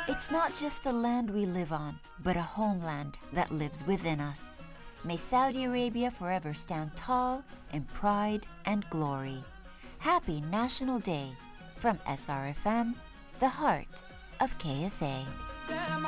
It's not just a land we live on, but a homeland that lives within us. May Saudi Arabia forever stand tall in pride and glory. Happy National Day from SRFM, the heart of KSA.